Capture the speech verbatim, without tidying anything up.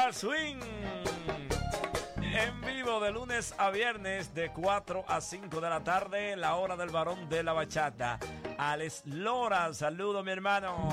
al swing. En vivo de lunes a viernes de cuatro a cinco de la tarde, la hora del varón de la bachata. Alex Lora, saludo mi hermano.